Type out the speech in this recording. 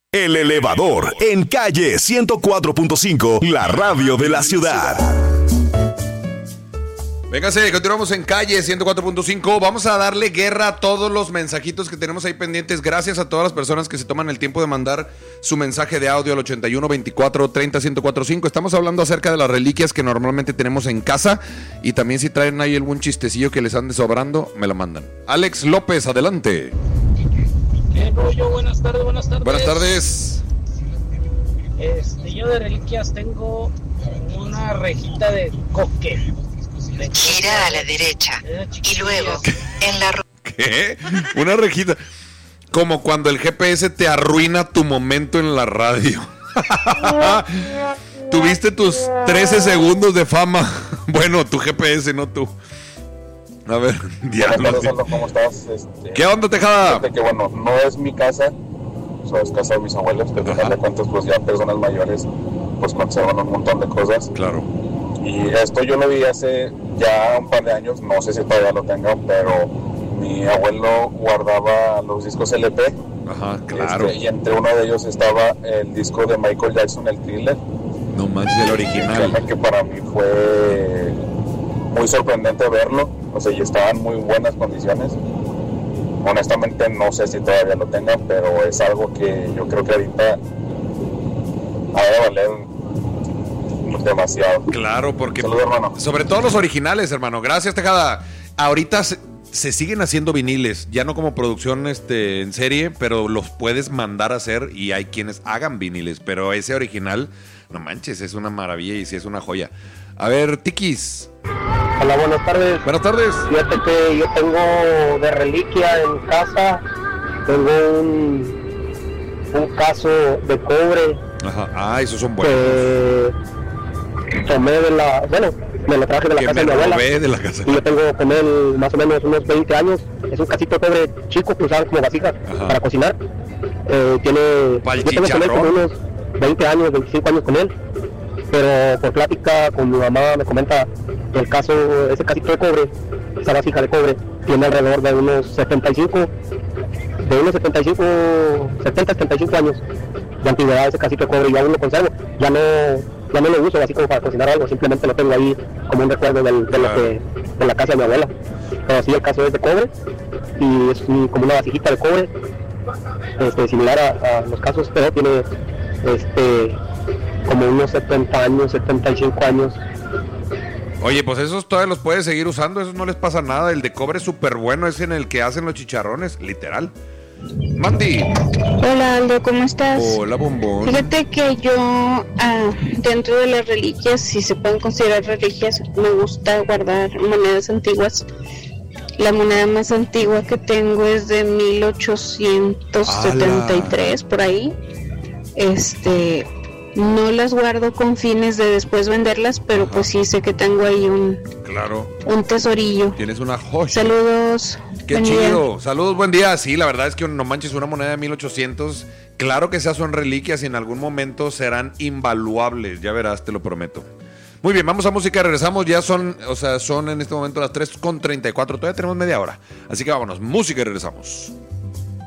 El Elevador, en calle 104.5, la radio de la ciudad. Véngase, continuamos en calle 104.5. Vamos a darle guerra a todos los mensajitos que tenemos ahí pendientes. Gracias a todas las personas que se toman el tiempo de mandar su mensaje de audio al 81 24 30 1045. Estamos hablando acerca de las reliquias que normalmente tenemos en casa. Y también si traen ahí algún chistecillo que les ande sobrando, me lo mandan. Alex López, adelante. ¿Qué rollo? Buenas tardes. Buenas tardes. Yo de reliquias tengo una rejita de coque. Gira a la derecha y luego en la... ¿Qué? Una rejita. Como cuando el GPS te arruina tu momento en la radio. Tuviste tus 13 segundos de fama. Bueno, tu GPS, no tú. A ver, diablo. ¿Cómo estás? ¿Qué onda, Tejada? Que bueno, no es mi casa, es casa de mis abuelos, que al final de cuentas, pues ya personas mayores, pues conservan un montón de cosas. Claro. Y esto yo lo vi hace ya un par de años, no sé si todavía lo tengan, pero mi abuelo guardaba los discos LP. Ajá, claro. Y entre uno de ellos estaba el disco de Michael Jackson, el Thriller. No manches, el original. Que para mí fue muy sorprendente verlo, o sea, y estaba en muy buenas condiciones. Honestamente no sé si todavía lo tengan, pero es algo que yo creo que ahorita ha de valer demasiado. Claro, porque saludos, hermano. Sobre todo los originales, hermano. Gracias, Tejada. Ahorita se siguen haciendo viniles, ya no como producción en serie, pero los puedes mandar a hacer y hay quienes hagan viniles, pero ese original, no manches, es una maravilla y sí es una joya. A ver, Tikis. Hola, buenas tardes. Buenas tardes. Fíjate que yo tengo de reliquia en casa, tengo un caso de cobre. Ajá. Ah, esos son buenos. Tomé me lo traje de la casa de mi abuela. De la casa. Y yo tengo con él más o menos unos 20 años. Es un casito de cobre chico que usaban como vasijas para cocinar. Yo tengo con él como unos 20 años, 25 años con él. Pero por plática con mi mamá me comenta que ese casito de cobre, esa vasija de cobre, tiene alrededor de unos 70, 75 años de antigüedad ese casito de cobre. Yo aún lo conservo, ya no lo uso así como para cocinar algo, simplemente lo tengo ahí como un recuerdo de la casa de mi abuela. Pero sí, el caso es de cobre y es como una vasijita de cobre, similar a los casos, pero tiene como unos 70 años, 75 años. Oye, pues esos todavía los puedes seguir usando, esos no les pasa nada. El de cobre es súper bueno, es en el que hacen los chicharrones, literal. Mandy. Hola, Aldo, ¿cómo estás? Hola, bombón. Fíjate que yo, dentro de las reliquias, si se pueden considerar reliquias, me gusta guardar monedas antiguas. La moneda más antigua que tengo es de 1873, por ahí. No las guardo con fines de después venderlas, pero pues sí sé que tengo ahí un tesorillo. Tienes una joya. Saludos. Qué chido. Saludos, buen día. Sí, la verdad es que no manches, una moneda de 1800. Claro que esas son reliquias y en algún momento serán invaluables. Ya verás, te lo prometo. Muy bien, vamos a música, regresamos. Ya son en este momento las 3:34. Todavía tenemos media hora. Así que vámonos, música y regresamos.